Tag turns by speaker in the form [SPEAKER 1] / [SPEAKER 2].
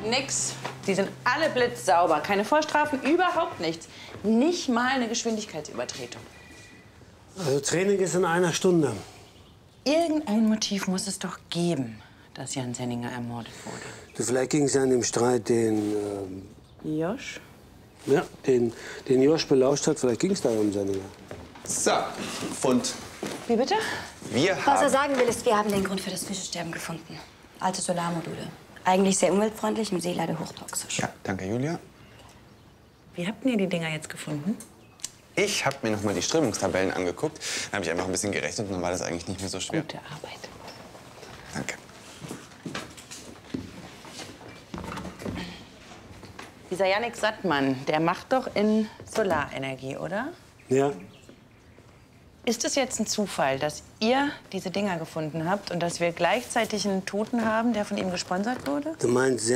[SPEAKER 1] Nix. Die sind alle blitzsauber. Keine Vorstrafen, überhaupt nichts. Nicht mal eine Geschwindigkeitsübertretung.
[SPEAKER 2] Also Training ist in einer Stunde.
[SPEAKER 1] Irgendein Motiv muss es doch geben, dass Jan Senninger ermordet wurde.
[SPEAKER 2] Vielleicht ging es ja an dem Streit, den
[SPEAKER 1] Josch?
[SPEAKER 2] Ja, den Josch belauscht hat. Vielleicht ging es da um Senninger.
[SPEAKER 3] So, Pfund.
[SPEAKER 1] Wie bitte?
[SPEAKER 4] Was er sagen will, ist, wir haben den Grund für das Fischesterben gefunden. Alte Solarmodule. Eigentlich sehr umweltfreundlich, im See leider hochtoxisch.
[SPEAKER 3] Ja, danke, Julia.
[SPEAKER 1] Wie habt ihr die Dinger jetzt gefunden?
[SPEAKER 3] Ich habe mir noch mal die Strömungstabellen angeguckt. Dann habe ich einfach ein bisschen gerechnet und dann war das eigentlich nicht mehr so schwer.
[SPEAKER 1] Gute Arbeit.
[SPEAKER 3] Danke.
[SPEAKER 1] Dieser Jannik Sattmann, der macht doch in Solarenergie, oder?
[SPEAKER 2] Ja.
[SPEAKER 1] Ist es jetzt ein Zufall, dass ihr diese Dinger gefunden habt und dass wir gleichzeitig einen Toten haben, der von ihm gesponsert wurde?
[SPEAKER 2] Du meinst